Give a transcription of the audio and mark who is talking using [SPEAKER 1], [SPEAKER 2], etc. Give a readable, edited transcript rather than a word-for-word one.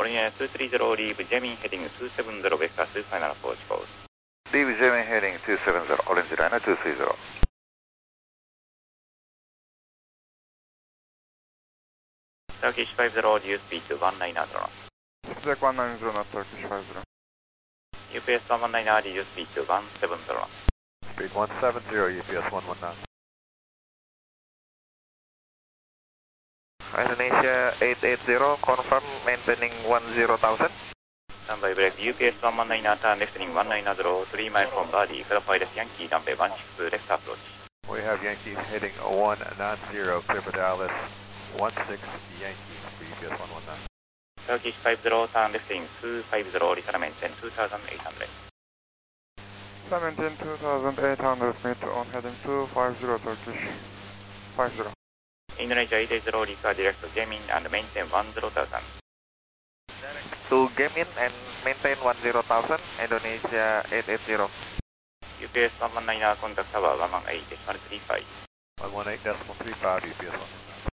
[SPEAKER 1] California 230, leave Jamming heading 270, Vector 2 final approach course.
[SPEAKER 2] Leave Jamming heading 270, Orange Liner 230.
[SPEAKER 1] Turkish 50, reduce speed to 190 knots.
[SPEAKER 3] Jack 190 knots, Turkish 50.
[SPEAKER 1] UPS 119, reduce speed to 170 knots.
[SPEAKER 4] Speed 170, UPS 119.
[SPEAKER 5] Indonesia 880, confirm maintaining 10,000.
[SPEAKER 1] Standby break, UPS 119, turn left heading 190, 3 miles from Bali, clarify left Yankee, runway 16, left approach.
[SPEAKER 4] We have Yankees heading 190, clear for Dallas, 16 Yankees for UPS 119.
[SPEAKER 1] Turkish 50, turn left heading 250, return maintain 2,800.
[SPEAKER 3] Maintain 2,800 meter on heading 250, Turkish 50.
[SPEAKER 1] Indonesia 880, require direct to Jamming and maintain 10,000.
[SPEAKER 5] To Gamin and maintain 10,000, Indonesia 880.
[SPEAKER 1] UPS 119, contact tower 118.35.
[SPEAKER 4] 118.35, UPS 119.